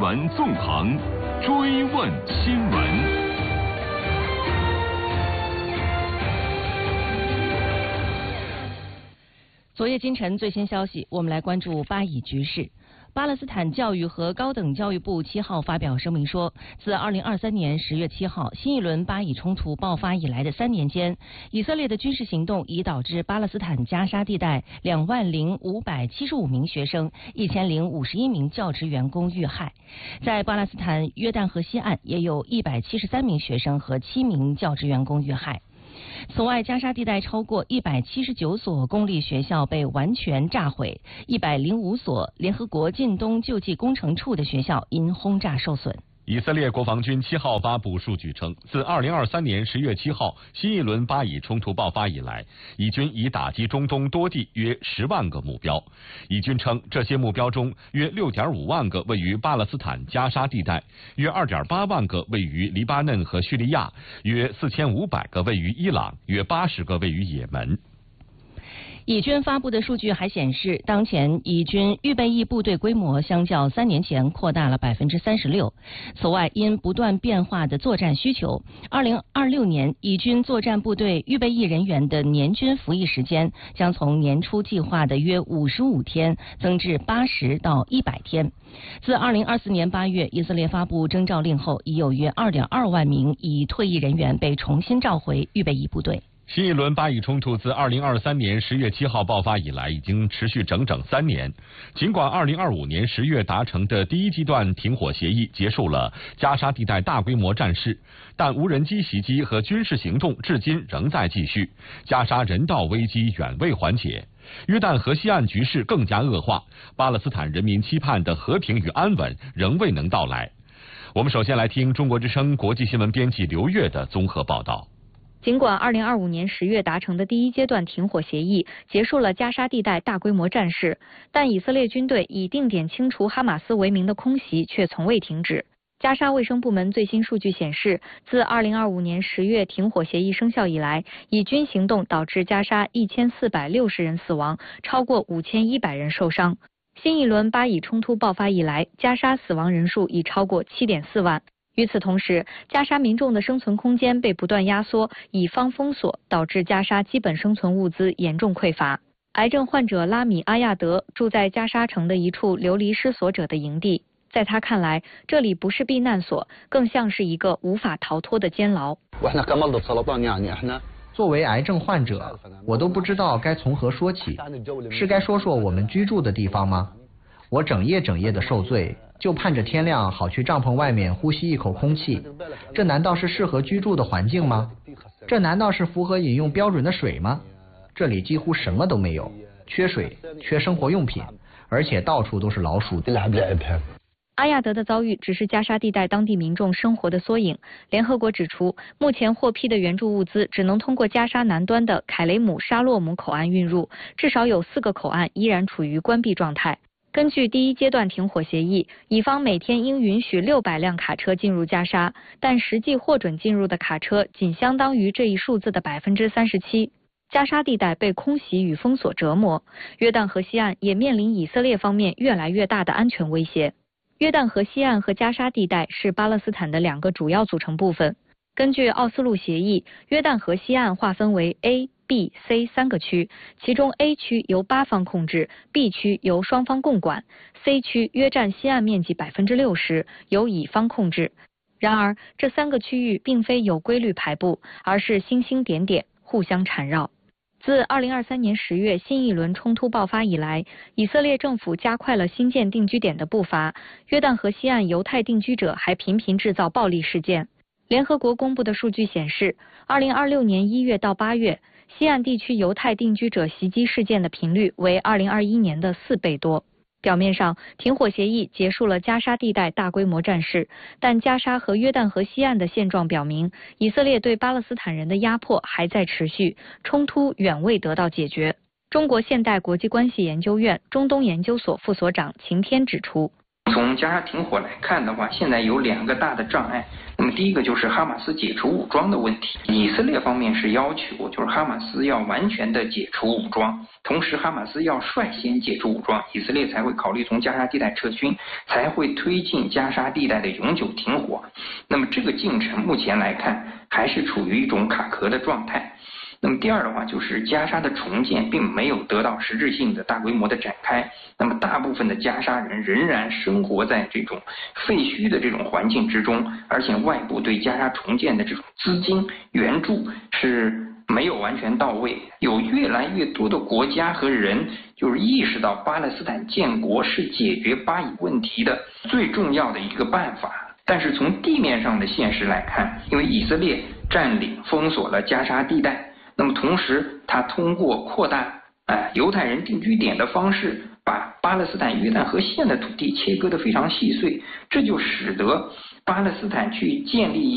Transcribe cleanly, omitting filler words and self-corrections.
闻纵横，追问新闻。 昨夜今晨最新消息，我们来关注巴以局势。巴勒斯坦教育和高等教育部7号发表声明说，自2023年10月7号新一轮巴以冲突爆发以来的3年间，以色列的军事行动已导致巴勒斯坦加沙地带20575名学生、1051名教职员工遇害。在巴勒斯坦约旦河西岸，也有173名学生和7名教职员工遇害。此外，加沙地带超过179所公立学校被完全炸毁，105所联合国近东救济工程处的学校因轰炸受损。 以色列国防军7号发布数据称，自2023年10月7号新一轮巴以冲突爆发以来，以军已打击中东多地约10万个目标。以军称，这些目标中约6.5万个位于巴勒斯坦加沙地带，约2.8万个位于黎巴嫩和叙利亚，约4500个位于伊朗，约80个位于也门。 以军发布的数据还显示，当前以军预备役部队规模相较3年前扩大了36%。此外，因不断变化的作战需求，2026年以军作战部队预备役人员的年均服役时间将从年初计划的约55天增至80到100天。自2024年8月以色列发布征召令后，已有约2.2万名已退役人员被重新召回预备役部队。 新一轮巴以冲突自2023年10月7号爆发以来，已经持续整整3年。尽管2025年10月达成的第一阶段停火协议结束了加沙地带大规模战事，但无人机袭击和军事行动至今仍在继续，加沙人道危机远未缓解。约旦河西岸局势更加恶化，巴勒斯坦人民期盼的和平与安稳仍未能到来。我们首先来听中国之声国际新闻编辑刘越的综合报道。 尽管2025年10月达成的第一阶段停火协议结束了加沙地带大规模战事，但以色列军队以定点清除哈马斯为名的空袭却从未停止。加沙卫生部门最新数据显示，自2025年10月停火协议生效以来，以军行动导致加沙1460人死亡，超过5100人受伤。新一轮巴以冲突爆发以来，加沙死亡人数已超过7.4万。与此同时，加沙民众的生存空间被不断压缩，以方封锁，导致加沙基本生存物资严重匮乏。癌症患者拉米阿亚德住在加沙城的一处流离失所者的营地，在他看来，这里不是避难所，更像是一个无法逃脱的监牢。 作为癌症患者，我都不知道该从何说起，是该说说我们居住的地方吗？我整夜的受罪，就盼着天亮好去帐篷外面呼吸一口空气，这难道是适合居住的环境吗？这难道是符合饮用标准的水吗？这里几乎什么都没有，缺水，缺生活用品，而且到处都是老鼠。 阿亚德的遭遇只是加沙地带当地民众生活的缩影。联合国指出，目前获批的援助物资只能通过加沙南端的凯雷姆沙洛姆口岸运入，至少有4个口岸依然处于关闭状态。根据第一阶段停火协议，以方每天应允许600辆卡车进入加沙，但实际获准进入的卡车仅相当于这一数字的37%。加沙地带被空袭与封锁折磨，约旦河西岸也面临以色列方面越来越大的安全威胁。约旦河西岸和加沙地带是巴勒斯坦的2个主要组成部分。根据奥斯陆协议，约旦河西岸划分为 A、B、C 3个区，其中 A 区由8方控制， B 区由双方共管， C 区约占西岸面积60%，由以方控制。然而，这3个区域并非有规律排布，而是星星点点，互相缠绕。自2023年10月新一轮冲突爆发以来，以色列政府加快了新建定居点的步伐，约旦河西岸犹太定居者还频频制造暴力事件。联合国公布的数据显示，2026年1月到8月，西岸地区犹太定居者袭击事件的频率为2021年的4倍多。表面上，停火协议结束了加沙地带大规模战事，但加沙和约旦河西岸的现状表明，以色列对巴勒斯坦人的压迫还在持续，冲突远未得到解决。中国现代国际关系研究院中东研究所副所长秦天指出， 从加沙停火来看的话，现在有2个大的障碍。那么第一个就是哈马斯解除武装的问题，以色列方面是要求就是哈马斯要完全的解除武装，同时哈马斯要率先解除武装，以色列才会考虑从加沙地带撤军，才会推进加沙地带的永久停火。那么这个进程目前来看还是处于一种卡壳的状态。那么第二的话，就是加沙的重建并没有得到实质性的大规模的展开，那么大部分的加沙人仍然生活在这种废墟的这种环境之中，而且外部对加沙重建的这种资金援助是没有完全到位。有越来越多的国家和人就是意识到巴勒斯坦建国是解决巴以问题的最重要的一个办法。但是从地面上的现实来看，因为以色列占领封锁了加沙地带，那么同时他通过扩大犹太人定居点的方式，把巴勒斯坦约旦河线的土地切割得非常细碎，这就使得巴勒斯坦去建立